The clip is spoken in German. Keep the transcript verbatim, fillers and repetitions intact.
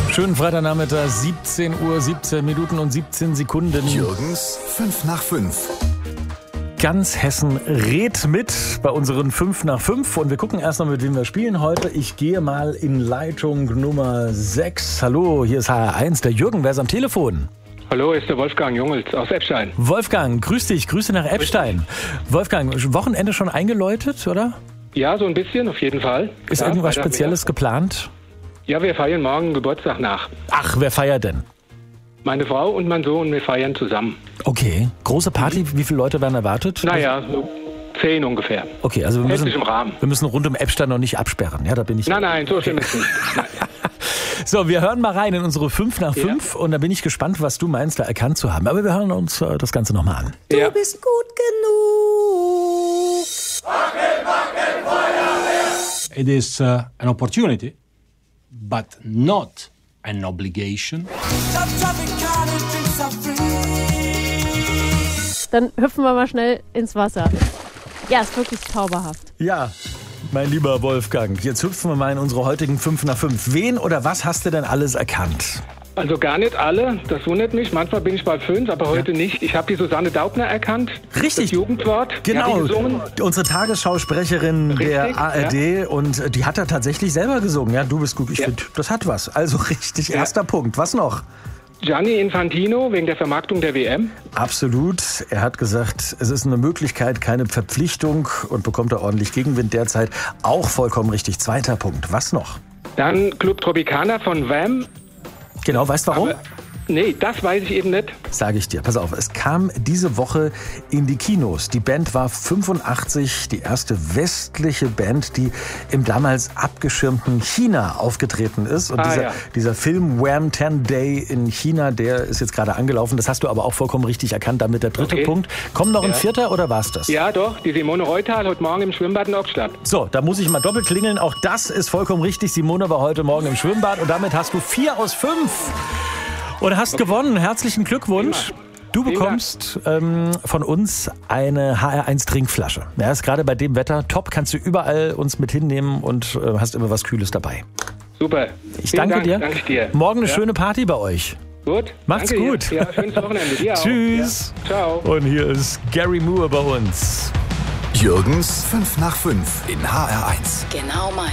Schönen Freitagnachmittag, siebzehn Uhr, siebzehn Minuten und siebzehn Sekunden. Jürgens fünf nach fünf. Ganz Hessen redet mit bei unseren fünf nach fünf. Und wir gucken erst noch, mit wem wir spielen heute. Ich gehe mal in Leitung Nummer sechs. Hallo, hier ist H R eins, der Jürgen. Wer ist am Telefon? Hallo, ist der Wolfgang Jungels aus Eppstein. Wolfgang, grüß dich. Grüße nach Eppstein. Wolfgang, Wochenende schon eingeläutet, oder? Ja, so ein bisschen, auf jeden Fall. Ist Klar, irgendwas Freitag Spezielles mehr. geplant? Ja, wir feiern morgen Geburtstag nach. Ach, wer feiert denn? Meine Frau und mein Sohn, wir feiern zusammen. Okay, große Party. Wie viele Leute werden erwartet? Naja, so zehn ungefähr. Okay, also wir Hält müssen, sich im Rahmen. wir müssen rund um Eppstein noch nicht absperren. Ja, da bin ich. Nein, nein, so schlimm ist es nicht. Nein. So, wir hören mal rein in unsere fünf nach fünf und da bin ich gespannt, was du meinst, da erkannt zu haben. Aber wir hören uns äh, das Ganze nochmal an. Ja. Du bist gut genug. It is uh, an opportunity, but not an obligation. Dann hüpfen wir mal schnell ins Wasser. Ja, ist wirklich zauberhaft. Ja, mein lieber Wolfgang, jetzt hüpfen wir mal in unsere heutigen fünf nach fünf. Wen oder was hast du denn alles erkannt? Also gar nicht alle, das wundert mich. Manchmal bin ich bei fünf, aber heute nicht. Ich habe die Susanne Daubner erkannt. Richtig. Das Jugendwort. Die Genau, hat die gesungen. unsere Tagesschausprecherin Richtig, der A R D ja. und die hat da tatsächlich selber gesungen. Ja, du bist gut, ich Ja. finde, das hat was. Also richtig, Ja. erster Punkt. Was noch? Gianni Infantino wegen der Vermarktung der W M. Absolut. Er hat gesagt, es ist eine Möglichkeit, keine Verpflichtung und bekommt da ordentlich Gegenwind derzeit. Auch vollkommen richtig. Zweiter Punkt. Was noch? Dann Club Tropicana von Wham. Genau, weißt du warum? Aber, nee, das weiß ich eben nicht. Sage ich dir. Pass auf, es kam diese Woche in die Kinos. Die Band war fünfundachtzig, die erste westliche Band, die im damals abgeschirmten China aufgetreten ist. Und Ah, dieser, ja. dieser Film Wham! ten Day in China, der ist jetzt gerade angelaufen. Das hast du aber auch vollkommen richtig erkannt. Damit der dritte Okay. Punkt. Kommt noch ein Ja. vierter oder war's das? Ja, doch, die Simone Reutal heute Morgen im Schwimmbad in Ockstadt. So, da muss ich mal doppelt klingeln. Auch das ist vollkommen richtig. Simone war heute Morgen im Schwimmbad und damit hast du vier aus fünf. Und hast gewonnen. Herzlichen Glückwunsch. Du Vielen bekommst ähm, von uns eine H R eins Trinkflasche. Ja, ist gerade bei dem Wetter top. Kannst du überall uns mit hinnehmen und äh, hast immer was Kühles dabei. Super. Ich Vielen danke Dank, dir. Danke ich dir. Morgen eine Ja. schöne Party bei euch. Gut. Macht's Danke dir. gut. Ja, schönes Wochenende. Dir auch. Tschüss. Ja. Ciao. Und hier ist Gary Moore bei uns. Jürgens fünf nach fünf in H R eins. Genau mein.